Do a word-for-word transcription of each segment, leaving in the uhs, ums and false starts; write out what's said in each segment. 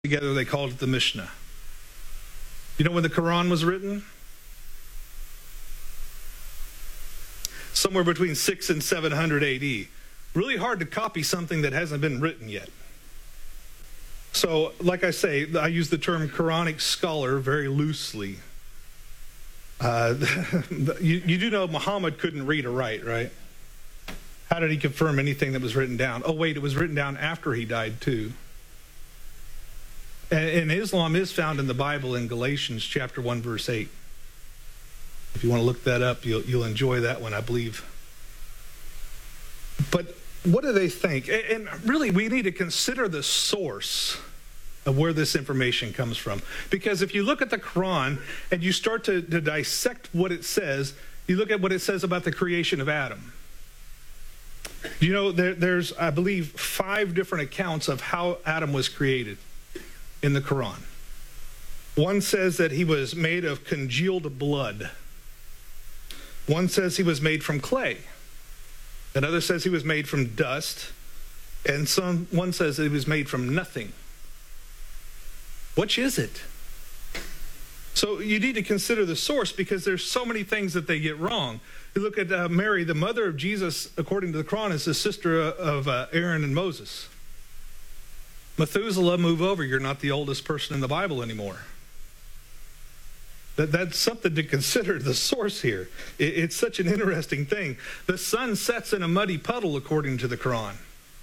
together, they called it the Mishnah. You know when the Quran was written? Somewhere between six and seven hundred A D. Really hard to copy something that hasn't been written yet. So, like I say, I use the term Quranic scholar very loosely. Uh, you, you do know Muhammad couldn't read or write, right? How did he confirm anything that was written down? Oh, wait, it was written down after he died, too. And, and Islam is found in the Bible in Galatians chapter one, verse eight. If you want to look that up, you'll, you'll enjoy that one, I believe. But what do they think? And really, we need to consider the source of where this information comes from. Because if you look at the Quran and you start to, to dissect what it says, you look at what it says about the creation of Adam. You know, there, there's, I believe, five different accounts of how Adam was created in the Quran. One says that he was made of congealed blood. One says he was made from clay. Another says he was made from dust. And some, one says that he was made from nothing. Which is it? So you need to consider the source, because there's so many things that they get wrong. You look at uh, Mary, the mother of Jesus, according to the Quran, is the sister of uh, Aaron and Moses. Methuselah, move over. You're not the oldest person in the Bible anymore. That, that's something to consider, the source here. It, it's such an interesting thing. The sun sets in a muddy puddle, according to the Quran.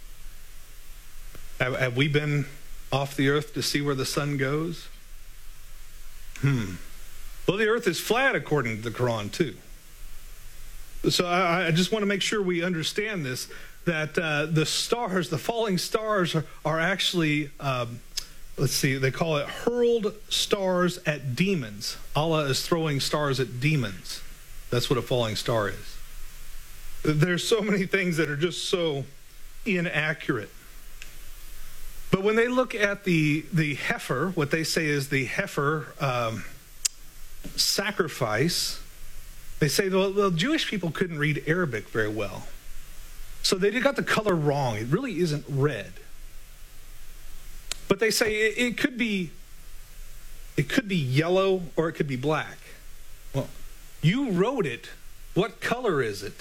Have, have we been off the earth to see where the sun goes? Hmm. Well, the earth is flat, according to the Quran, too. So I, I just want to make sure we understand this, that uh, the stars, the falling stars, are, are actually, um, let's see, they call it hurled stars at demons. Allah is throwing stars at demons. That's what a falling star is. There's so many things that are just so inaccurate. But when they look at the, the heifer, what they say is the heifer um, sacrifice, they say, well, the Jewish people couldn't read Arabic very well. So they got the color wrong. It really isn't red. But they say it, it could be it could be yellow or it could be black. Well, you wrote it. What color is it?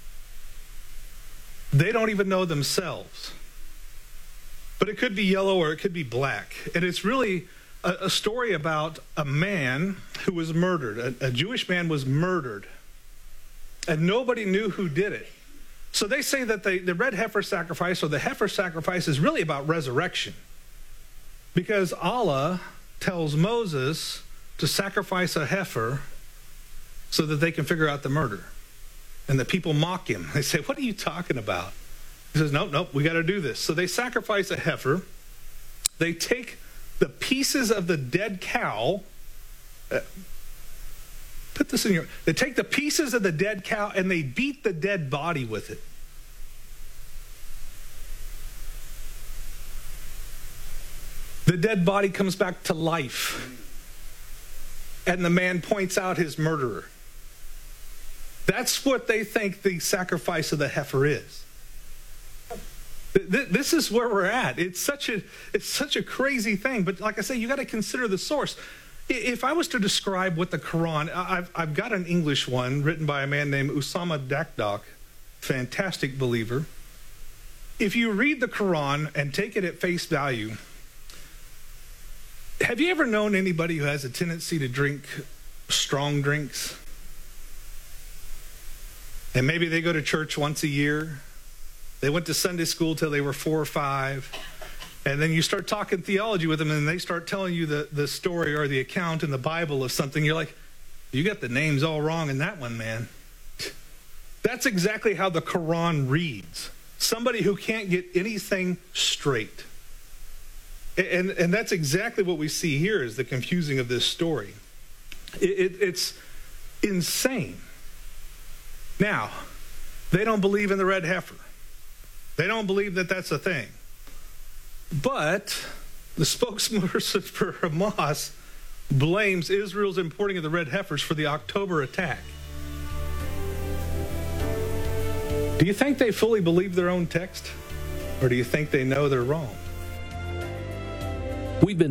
They don't even know themselves. But it could be yellow or it could be black. And it's really a, a story about a man who was murdered. A, a Jewish man was murdered. And nobody knew who did it. So they say that the, the red heifer sacrifice, or the heifer sacrifice, is really about resurrection. Because Allah tells Moses to sacrifice a heifer so that they can figure out the murder. And the people mock him. They say, what are you talking about? He says, nope, nope, we got to do this. So they sacrifice a heifer. They take the pieces of the dead cow. Uh, put this in your... They take the pieces of the dead cow and they beat the dead body with it. The dead body comes back to life. And the man points out his murderer. That's what they think the sacrifice of the heifer is. This is where we're at. It's such a it's such a crazy thing. But like I say, you got to consider the source. If I was to describe what the Quran, I've, I've got an English one written by a man named Usama Dakdok, fantastic believer. If you read the Quran and take it at face value, have you ever known anybody who has a tendency to drink strong drinks? And maybe they go to church once a year. They went to Sunday school till they were four or five. And then you start talking theology with them, and they start telling you the, the story or the account in the Bible of something. You're like, you got the names all wrong in that one, man. That's exactly how the Quran reads. Somebody who can't get anything straight. And, and that's exactly what we see here is the confusing of this story. It, it, it's insane. Now, they don't believe in the red heifer. They don't believe that that's a thing. But the spokesperson for Hamas blames Israel's importing of the red heifers for the October attack. Do you think they fully believe their own text? Or do you think they know they're wrong? We've been